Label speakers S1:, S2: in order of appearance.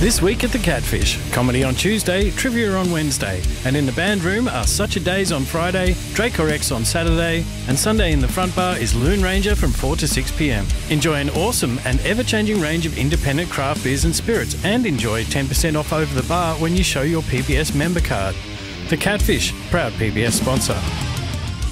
S1: This week at the Catfish, comedy on Tuesday, trivia on Wednesday, and in the band room are Such a Days on Friday, Drake X on Saturday, and Sunday in the front bar is Loon Ranger from 4 to 6 p.m. Enjoy an awesome and ever-changing range of independent craft beers and spirits, and enjoy 10% off over the bar when you show your PBS member card. The Catfish, proud PBS sponsor.